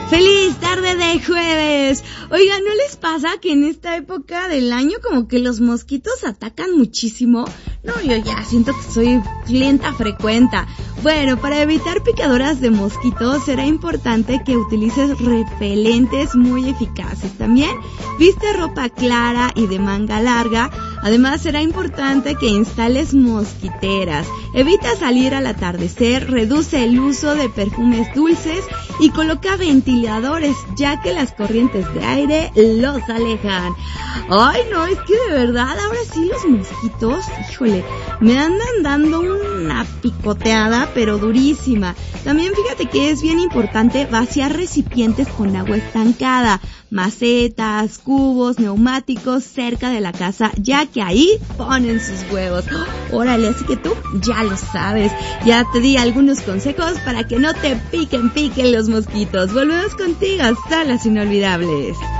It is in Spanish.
¡Feliz tarde de jueves! Oigan, ¿no les pasa que en esta época del año como que los mosquitos atacan muchísimo? No, yo ya siento que soy clienta frecuente. Bueno, para evitar picaduras de mosquitos será importante que utilices repelentes muy eficaces. También viste ropa clara y de manga larga. Además será importante que instales mosquiteras. Evita salir al atardecer, reduce el uso de perfumes dulces y coloca ventiladores, ya que las corrientes de aire los alejan. Ay, no, es que de verdad, ahora sí los mosquitos, híjole, me andan dando una picoteada, pero durísima. También fíjate que es bien importante vaciar recipientes con agua estancada, macetas, cubos, neumáticos cerca de la casa, ya que ahí ponen sus huevos. Órale, así que tú ya lo sabes. Ya te di algunos consejos para que no te piquen los mosquitos. Volvemos contigo, Salas Inolvidables.